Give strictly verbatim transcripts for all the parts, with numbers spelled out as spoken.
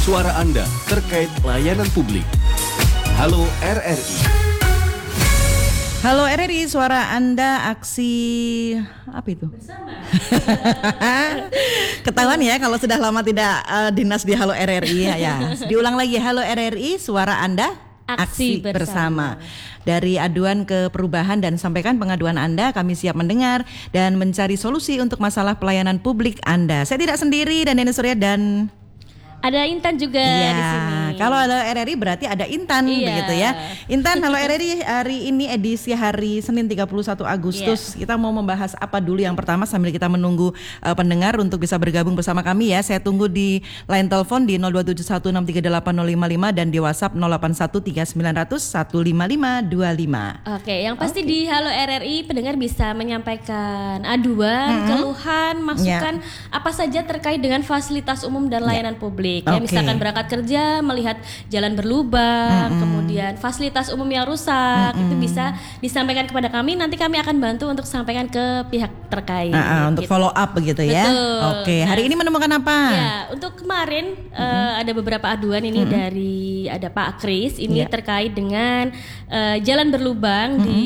suara Anda terkait layanan publik. Halo R R I. Halo R R I, suara Anda aksi apa itu? Bersama. Ketahuan ya kalau sudah lama tidak uh, dinas di Halo R R I ya. Diulang lagi, Halo R R I, suara Anda aksi, Aksi bersama. bersama. Dari aduan ke perubahan dan sampaikan pengaduan Anda, kami siap mendengar dan mencari solusi untuk masalah pelayanan publik Anda. Saya tidak sendiri dan Nenek Surya dan Ada Intan juga iya, di sini. kalau ada R R I berarti ada Intan Iya. begitu ya. Intan, halo R R I, hari ini edisi hari Senin tiga puluh satu Agustus. Iya. Kita mau membahas apa dulu yang pertama sambil kita menunggu uh, pendengar untuk bisa bergabung bersama kami ya. Saya tunggu di line telepon di nol dua tujuh satu enam tiga delapan nol lima lima dan di WhatsApp nol delapan satu tiga sembilan nol nol satu lima lima dua lima. Oke, yang pasti Oke. di Halo R R I pendengar bisa menyampaikan aduan, Mm-hmm. keluhan, masukan apa saja terkait dengan fasilitas umum dan layanan publik. Ya, Oke. misalkan berangkat kerja melihat jalan berlubang, kemudian fasilitas umum yang rusak, itu bisa disampaikan kepada kami. Nanti kami akan bantu untuk sampaikan ke pihak terkait. Ah, ah, untuk gitu. follow up begitu ya. Betul. Oke, hari Nah, ini menemukan apa? Ya, untuk kemarin eh, ada beberapa aduan ini dari ada Pak Kris ini Ya. terkait dengan eh, jalan berlubang di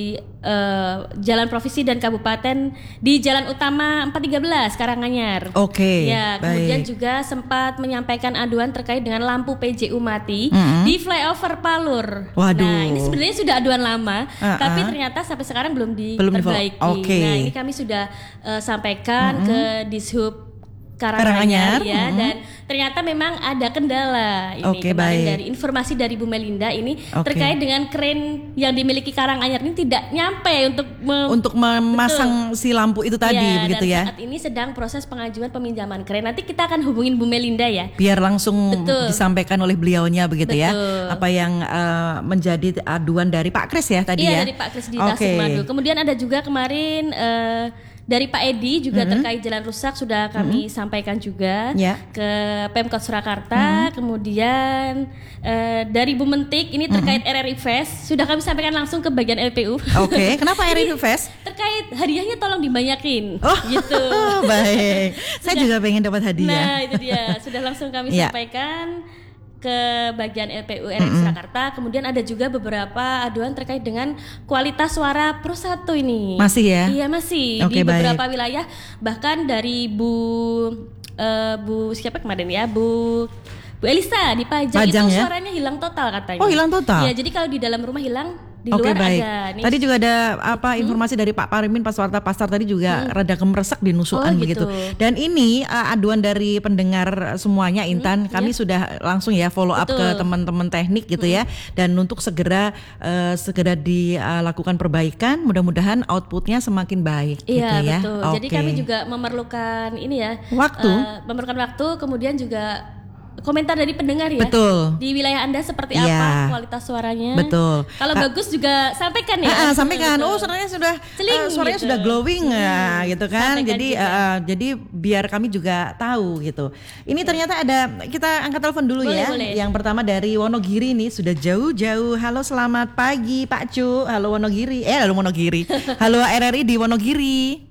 eh, jalan provinsi dan kabupaten di Jalan Utama empat tiga belas Karanganyar. Oke, Ya, baik. kemudian juga sempat menyampaikan aduan terkait dengan lampu P J U mati Mm-mm. di flyover Palur. Waduh. Nah, ini sebenarnya sudah aduan lama, Ah, tapi ah. ternyata sampai sekarang belum Belum di-follow. diperbaiki. Oke. Nah, ini kami sudah eh, sampaikan ke Dishub Karanganyar, Karanganyar ya, mm-hmm. dan ternyata memang ada kendala ini. Oke, kemarin baik. dari informasi dari Bu Melinda ini Oke. terkait dengan kren yang dimiliki Karanganyar ini tidak nyampe untuk mem- Untuk memasang si lampu itu tadi ya, begitu dan ya. saat ini sedang proses pengajuan peminjaman kren. Nanti kita akan hubungin Bu Melinda ya. Biar langsung Betul. disampaikan oleh beliaunya begitu ya. Betul. Apa yang uh, menjadi aduan dari Pak Kris ya tadi Iya, ya. dari Pak Kris di Oke. Tasikmadu. Kemudian ada juga kemarin eh, dari Pak Edi juga terkait jalan rusak sudah kami sampaikan juga Ya. ke Pemkot Surakarta. Kemudian eh, dari Bu Mentik ini terkait R R I Fest sudah kami sampaikan langsung ke bagian L P U. Oke, kenapa R R I Fest? Terkait hadiahnya tolong dibanyakin Oh, gitu. baik. Saya juga pengen dapat hadiah. Nah, itu dia. Sudah langsung kami Ya. sampaikan ke bagian L P U R R I Surakarta. Kemudian ada juga beberapa aduan terkait dengan kualitas suara Pro satu ini. Masih ya? Iya, masih. Oke, Di beberapa baik. wilayah bahkan dari Bu eh, Bu siapa kemarin ya? Bu Bu Elisa di Pajang, Pajang itu ya? suaranya hilang total katanya. Oh, hilang total? Iya, jadi kalau di dalam rumah hilang, di Oke, luar baik. ada. Ini Tadi juga ada apa informasi dari Pak Parimin pas warta pasar tadi juga rada kemeresek di nusukan Oh, begitu. gitu. Dan ini uh, aduan dari pendengar semuanya Intan, kami sudah langsung ya follow up ke Betul. teman-teman teknik gitu ya. Dan untuk segera uh, segera dilakukan perbaikan, mudah-mudahan outputnya semakin baik Iya, gitu ya. betul. Jadi Oke. kami juga memerlukan ini ya. Waktu. eh, memerlukan waktu, kemudian juga komentar dari pendengar ya. Betul. Di wilayah Anda seperti Iya. apa kualitas suaranya? Betul. Kalau Ah, bagus juga sampaikan ya. Ah, ah, sampaikan. Betul. Oh, suaranya sudah Celing eh, suaranya gitu. sudah glowing ya, gitu kan. sampaikan Jadi juga. eh, eh, jadi biar kami juga tahu gitu. Ini ternyata ada, kita angkat telepon dulu Boleh, ya. boleh. Yang pertama dari Wonogiri nih, sudah jauh-jauh. Halo, selamat pagi Pak Cu. Halo Wonogiri. Eh, halo Wonogiri. Halo R R I di Wonogiri.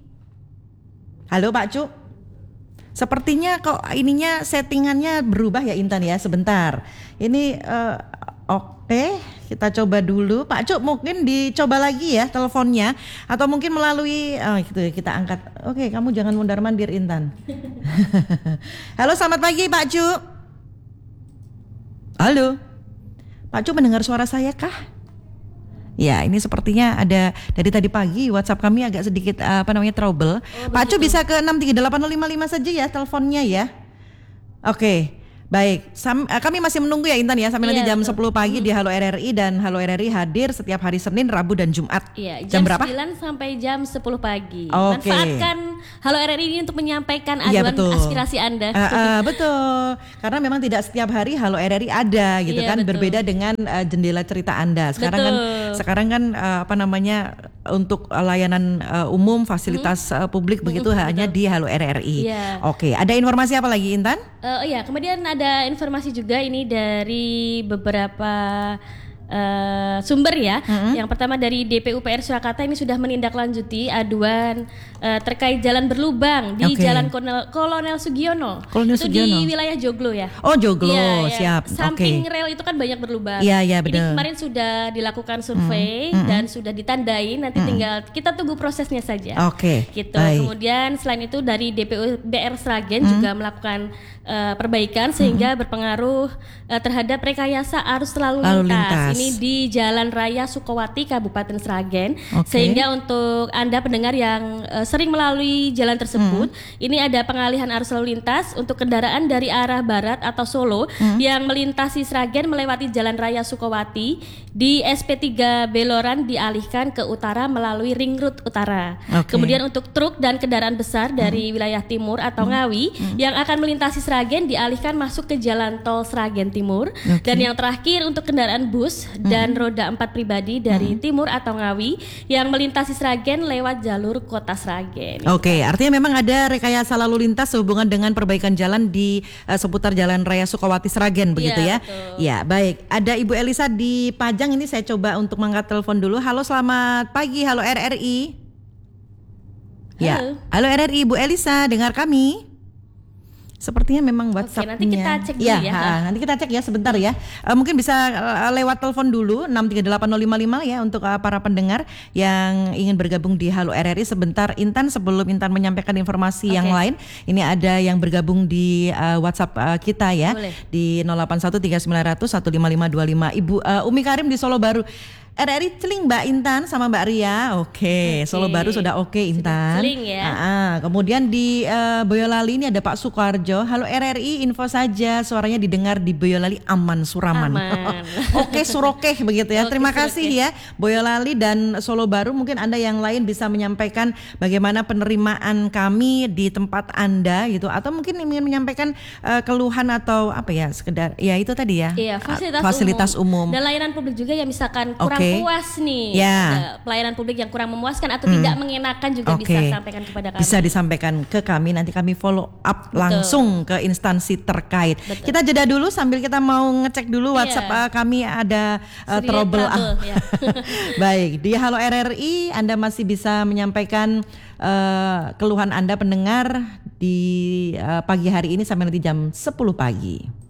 Halo Pak Cu. Sepertinya kok ininya settingannya berubah ya Intan ya, sebentar. Ini eh, oke, kita coba dulu. Pak Cuk mungkin dicoba lagi ya teleponnya atau mungkin melalui oh, gitu ya, kita angkat. Oke, kamu jangan mundar-mandir Intan. Halo, selamat pagi Pak Cuk. Halo. Pak Cuk mendengar suara saya kah? Ya, ini sepertinya ada dari tadi pagi WhatsApp kami agak sedikit uh, apa namanya trouble. Pak Cu bisa ke enam tiga delapan nol lima lima saja ya teleponnya ya. Oke. Baik, Sam, uh, kami masih menunggu ya Intan ya sampai Iya, nanti jam betul. sepuluh pagi di Halo R R I, dan Halo R R I hadir setiap hari Senin, Rabu dan Jumat. Iya, jam, jam, berapa? sembilan sampai jam sepuluh pagi. Oke. Manfaatkan Halo R R I ini untuk menyampaikan Iya, aduan betul. aspirasi Anda. Uh, uh, betul, karena memang tidak setiap hari Halo R R I ada gitu Iya, kan, betul. berbeda dengan uh, jendela cerita Anda. Sekarang kan, Betul. sekarang kan uh, apa namanya untuk uh, layanan uh, umum, fasilitas uh, publik begitu hanya di Halo R R I. Iya. Oke, ada informasi apa lagi Intan? Eh, oh iya, kemudian ada informasi juga ini dari beberapa eh, sumber ya. Mm-hmm. Yang pertama dari D P U P R Surakarta ini sudah menindaklanjuti aduan uh, terkait jalan berlubang di Oke. Jalan Kolonel, Kolonel Sugiono. Kolonel itu Sugiono. di wilayah Joglo ya. Oh Joglo, Iya, iya. siap. Samping Oke. rel itu kan banyak berlubang. Iya, iya, Ini betul. kemarin sudah dilakukan survei Mm, mm, dan sudah ditandai. Nanti tinggal kita tunggu prosesnya saja. Oke. Gitu. Baik. Kemudian selain itu dari D P U B R Sragen juga melakukan uh, perbaikan sehingga berpengaruh uh, terhadap rekayasa arus lalu, Lalu lintas. lintas. Ini di Jalan Raya Sukowati Kabupaten Sragen. Oke. Sehingga untuk Anda pendengar yang uh, sering melalui jalan tersebut, ini ada pengalihan arus lalu lintas untuk kendaraan dari arah barat atau Solo yang melintasi Sragen melewati Jalan Raya Sukowati di S P tiga Beloran dialihkan ke utara melalui Ring Road Utara. Oke. Kemudian untuk truk dan kendaraan besar dari wilayah timur atau Ngawi yang akan melintasi Sragen dialihkan masuk ke Jalan Tol Sragen Timur. Oke. Dan yang terakhir untuk kendaraan bus dan roda empat pribadi dari timur atau Ngawi yang melintasi Sragen lewat jalur Kota Sragen. Oke, artinya memang ada rekayasa lalu lintas sehubungan dengan perbaikan jalan di uh, seputar Jalan Raya Sukowati Sragen begitu Iya, ya. betul. Ya, baik. Ada Ibu Elisa di Pajang, ini saya coba untuk mengangkat telepon dulu. Halo, selamat pagi. Halo R R I. Ya. Halo. Halo R R I, Ibu Elisa, dengar kami? Sepertinya memang WhatsApp-nya. nanti kita cek dulu ya. ha, nanti kita cek ya sebentar ya. Uh, mungkin bisa uh, lewat telepon dulu enam tiga delapan nol lima lima ya untuk uh, para pendengar yang ingin bergabung di Halo R R I sebentar. Intan, sebelum Intan menyampaikan informasi yang Oke. lain, ini ada yang bergabung di uh, WhatsApp uh, kita ya. Boleh. Di nol delapan satu tiga sembilan nol nol satu lima lima dua lima. Ibu uh, Umi Karim di Solo Baru. R R I celing Mbak Intan sama Mbak Ria. Oke, Oke. Solo Baru sudah oke Intan. celing ya. Ah, ah. Kemudian di uh, Boyolali ini ada Pak Sukoharjo. Halo R R I, info saja suaranya didengar di Boyolali aman Suraman. Aman. Oke, surokeh begitu ya. Oke, Terima kasih surokeh. ya Boyolali dan Solo Baru. Mungkin Anda yang lain bisa menyampaikan bagaimana penerimaan kami di tempat Anda gitu, atau mungkin ingin menyampaikan uh, keluhan atau apa ya, sekedar ya itu tadi ya. Iya, fasilitas, fasilitas umum. Dan layanan publik juga yang misalkan kurang Oke. puas nih. Ya. Ada pelayanan publik yang kurang memuaskan atau tidak mengenakan juga Oke. bisa sampaikan kepada kami. Bisa disampaikan ke kami, nanti kami follow up langsung ke instansi terkait. Betul. Kita jeda dulu sambil kita mau ngecek dulu Iya. WhatsApp uh, kami ada uh, Serial trouble. trouble, ya. Baik, di Halo R R I Anda masih bisa menyampaikan uh, keluhan Anda pendengar di uh, pagi hari ini sampai nanti jam sepuluh pagi.